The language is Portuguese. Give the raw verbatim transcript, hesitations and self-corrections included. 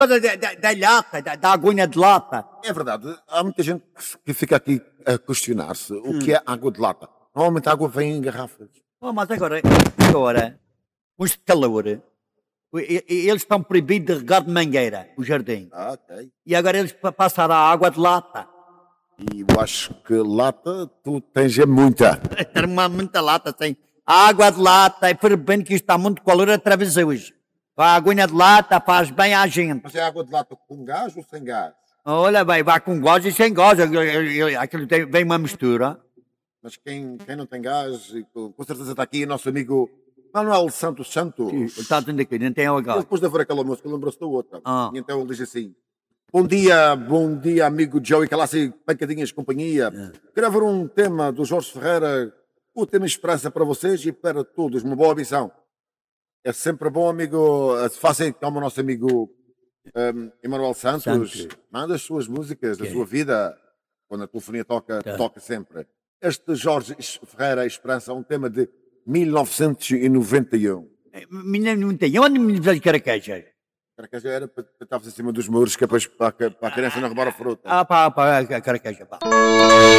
Da, da, da lata, da, da aguinha de lata. É verdade, há muita gente que fica aqui a questionar-se o que é água de lata. Normalmente a água vem em garrafas. Oh, mas agora, agora, com este calor, e- e- eles estão proibidos de regar de mangueira o jardim. Ah, ok. E agora eles pa- passaram a água de lata. E eu acho que lata tu tens é muita. Tem uma, muita lata, tem. A água de lata, é fervendo que isto está muito calor através hoje. A aguinha de lata faz bem à gente. Mas é água de lata com gás ou sem gás? Olha, vai, vai com gás e sem gás. Aquilo tem, vem uma mistura. Mas quem, quem não tem gás, e com com certeza está aqui o nosso amigo Manuel Santos Santos. Está dizendo aqui, não tem Ele, gás. depois de ver aquela música, lembrou-se da outra. Ah. E então ele diz assim: Bom dia, bom dia, amigo Joey Calassi, pancadinhas de companhia. É. Quero ver um tema do Jorge Ferreira, o tema Esperança para vocês e para todos. Uma boa visão. É sempre bom, amigo. Façam como o nosso amigo um, Emanuel Santos. Santos. Manda as suas músicas, a Ok. sua vida. Quando a telefonia toca, Tá. toca sempre. Este Jorge Ferreira Esperança é um tema de mil novecentos e noventa e um. Menina não tem. Onde me diz caraquejas? Será que já era para estar em cima dos muros, que é para, para, para a criança não roubar a fruta? Ah, pá, pá, caraqueja, pá.